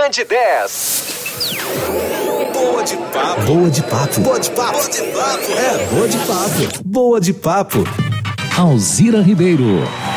Band 10. Boa de papo. Boa de papo. Boa de papo. Boa de papo. É, boa de papo. Boa de papo. Alzira Ribeiro.